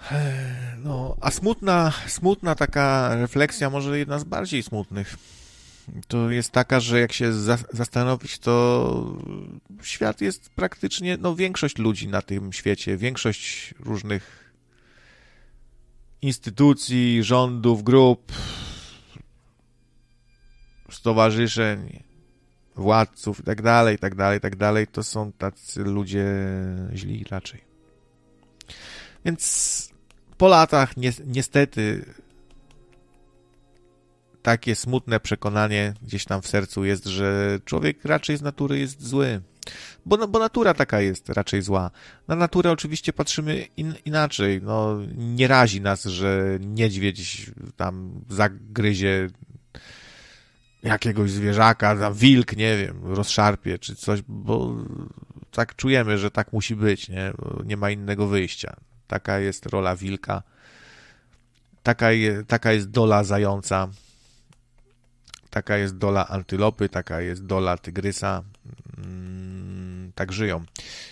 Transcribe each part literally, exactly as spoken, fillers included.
No, a smutna, smutna taka refleksja, może jedna z bardziej smutnych, to jest taka, że jak się za, zastanowić, to świat jest praktycznie, no większość ludzi na tym świecie, większość różnych instytucji, rządów, grup, stowarzyszeń, władców i tak dalej, i tak dalej, i tak dalej, to są tacy ludzie źli raczej. Więc po latach ni- niestety takie smutne przekonanie gdzieś tam w sercu jest, że człowiek raczej z natury jest zły. Bo, no, bo natura taka jest raczej zła. Na naturę oczywiście patrzymy in, inaczej. No, nie razi nas, że niedźwiedź tam zagryzie jakiegoś zwierzaka, tam wilk, nie wiem, rozszarpie czy coś, bo tak czujemy, że tak musi być, nie? Bo nie ma innego wyjścia. Taka jest rola wilka. Taka, je, taka jest dola zająca. Taka jest dola antylopy, taka jest dola tygrysa. Mm, tak żyją.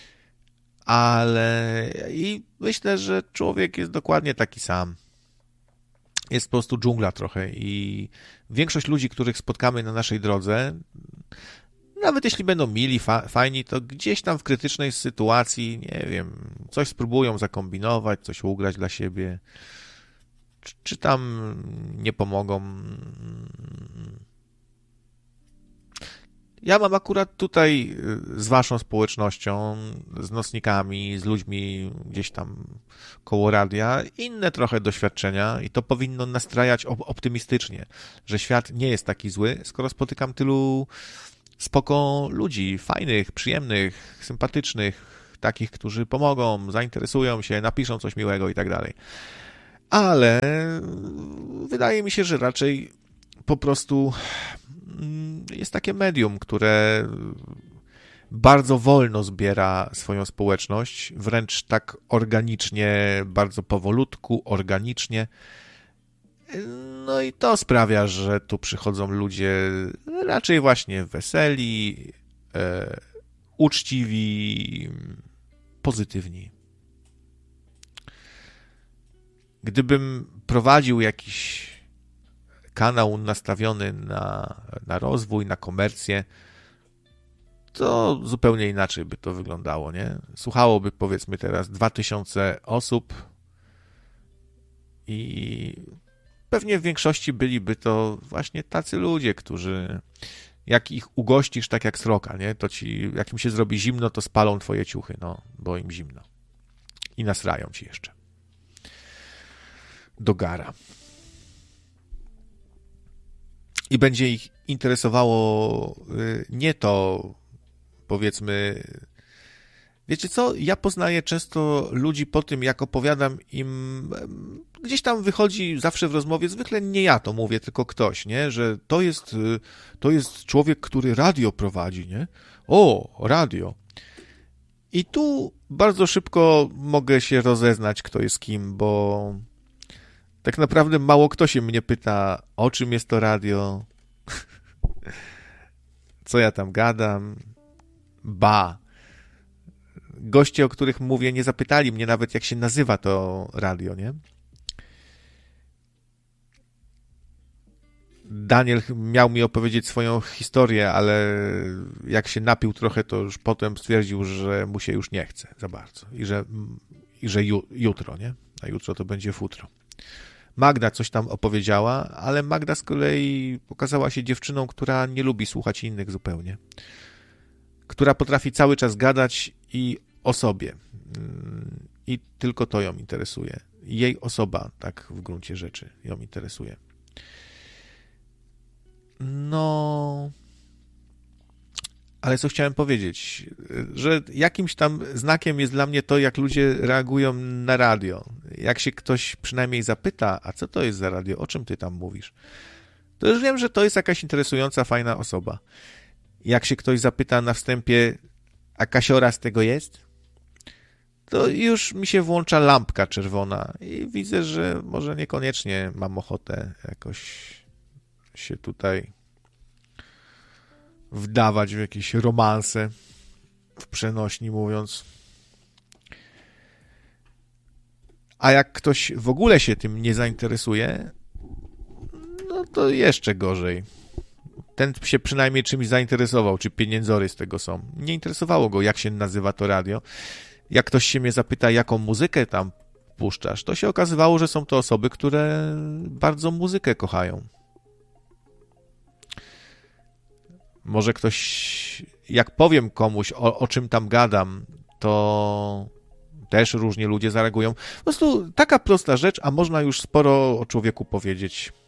Ale i myślę, że człowiek jest dokładnie taki sam. Jest po prostu dżungla trochę i większość ludzi, których spotkamy na naszej drodze, nawet jeśli będą mili, fa- fajni, to gdzieś tam w krytycznej sytuacji, nie wiem, coś spróbują zakombinować, coś ugrać dla siebie, czy, czy tam nie pomogą. Ja mam akurat tutaj z waszą społecznością, z nocnikami, z ludźmi gdzieś tam koło radia, inne trochę doświadczenia i to powinno nastrajać optymistycznie, że świat nie jest taki zły, skoro spotykam tylu spoko ludzi, fajnych, przyjemnych, sympatycznych, takich, którzy pomogą, zainteresują się, napiszą coś miłego i tak dalej. Ale wydaje mi się, że raczej po prostu jest takie medium, które bardzo wolno zbiera swoją społeczność, wręcz tak organicznie, bardzo powolutku, organicznie. No i to sprawia, że tu przychodzą ludzie raczej właśnie weseli, e, uczciwi, pozytywni. Gdybym prowadził jakiś kanał nastawiony na, na rozwój, na komercję, to zupełnie inaczej by to wyglądało, nie? Słuchałoby powiedzmy teraz dwa tysiące osób i pewnie w większości byliby to właśnie tacy ludzie, którzy jak ich ugościsz tak jak sroka, nie? To ci, jak im się zrobi zimno, to spalą twoje ciuchy, no, bo im zimno. I nasrają ci jeszcze. Do gara. I będzie ich interesowało nie to, powiedzmy, wiecie co, ja poznaję często ludzi po tym, jak opowiadam im, gdzieś tam wychodzi zawsze w rozmowie, zwykle nie ja to mówię, tylko ktoś, nie, że to jest, to jest człowiek, który radio prowadzi, nie, o, radio. I tu bardzo szybko mogę się rozeznać, kto jest kim, bo tak naprawdę mało kto się mnie pyta, o czym jest to radio, co ja tam gadam, ba. Goście, o których mówię, nie zapytali mnie nawet, jak się nazywa to radio, nie? Daniel miał mi opowiedzieć swoją historię, ale jak się napił trochę, to już potem stwierdził, że mu się już nie chce za bardzo i że, i że ju, jutro, nie? A jutro to będzie futro. Magda coś tam opowiedziała, ale Magda z kolei pokazała się dziewczyną, która nie lubi słuchać innych zupełnie. Która potrafi cały czas gadać i o sobie. I tylko to ją interesuje. Jej osoba, tak w gruncie rzeczy, ją interesuje. No... Ale co chciałem powiedzieć, że jakimś tam znakiem jest dla mnie to, jak ludzie reagują na radio. Jak się ktoś przynajmniej zapyta, a co to jest za radio, o czym ty tam mówisz, to już wiem, że to jest jakaś interesująca, fajna osoba. Jak się ktoś zapyta na wstępie, a Kasiora z tego jest, to już mi się włącza lampka czerwona i widzę, że może niekoniecznie mam ochotę jakoś się tutaj wdawać w jakieś romanse, w przenośni mówiąc. A jak ktoś w ogóle się tym nie zainteresuje, no to jeszcze gorzej. Ten się przynajmniej czymś zainteresował, czy pieniędzory z tego są. Nie interesowało go, jak się nazywa to radio. Jak ktoś się mnie zapyta, jaką muzykę tam puszczasz, to się okazywało, że są to osoby, które bardzo muzykę kochają. Może ktoś, jak powiem komuś, o, o czym tam gadam, to też różnie ludzie zareagują. Po prostu taka prosta rzecz, a można już sporo o człowieku powiedzieć.